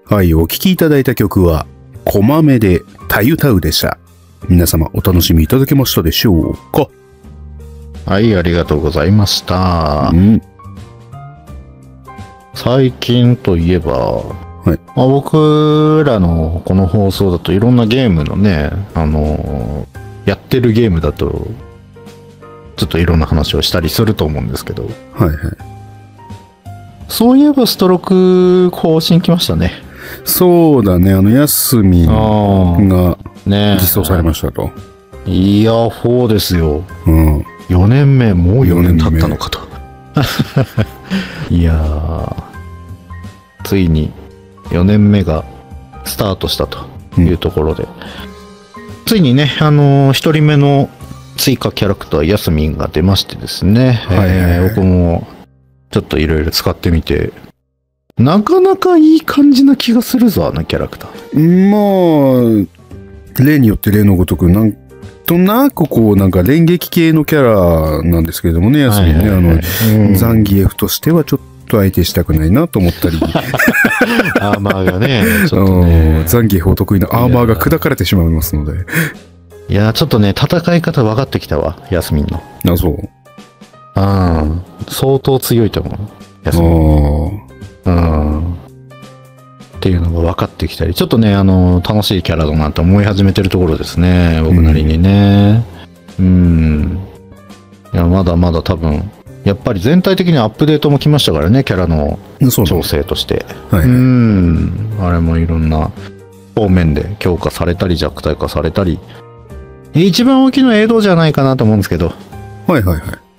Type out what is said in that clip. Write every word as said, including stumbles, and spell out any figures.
はい、お聴きいただいた曲は、こまめでたゆたうでした。皆様お楽しみいただけましたでしょうか？ はい、ありがとうございました。 うん、 最近といえば、 はい、 まあ、僕らのこの放送だといろんなゲームのね、あのー、やってるゲームだと、ちょっといろんな話をしたりすると思うんですけど、 はいはい。 そういえばストローク更新来ましたね。 そうだね、あの、ヤスミンがね実装されましたと。 いや、フォーですよ。 うん。 よねんめ、もうよねん経ったのかと。いやー、ついによねんめがスタートしたというところで、うん、ついにね、あのー、ひとりめの追加キャラクター、ヤスミンが出ましてですね、はいはいはい、えー、僕もちょっといろいろ使ってみて、なかなかいい感じな気がするぞ、あのキャラクター。まあ、例によって例のごとく、なんとなくこう、なんか連撃系のキャラなんですけれどもね、ヤスミンね、はいはいはい、あの、うん、ザンギエフとしてはちょっと相手したくないなと思ったり。 アーマーがね、ちょっとね。 ザンギエフお得意なアーマーが砕かれてしまいますので。 いや、ちょっとね、戦い方分かってきたわ、ヤスミンの。 あ、そう。 うん。相当強いと思う、ヤスミン。うん。っていうのが分かってきたり、ちょっとね、あの、楽しいキャラだなと思い始めてるところですね、僕なりにね。うん。うんいや、まだまだ多分、やっぱり全体的にアップデートも来ましたからね、キャラの調整として。う、はい、うん。あれもいろんな方面で強化されたり弱体化されたり。一番大きいのはエドじゃないかなと思うんですけど。 はいはいはい。